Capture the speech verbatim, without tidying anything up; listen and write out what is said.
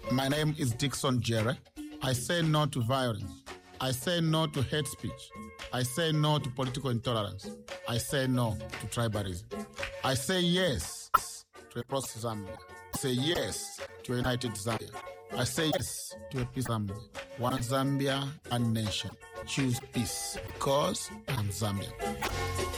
My name is Dixon Jerry. I say no to violence. I say no to hate speech. I say no to political intolerance. I say no to tribalism. I say yes to a prosperous Zambia. I say yes to a united Zambia. I say yes to a peace Zambia. One Zambia, one nation. Choose peace because I'm Zambian.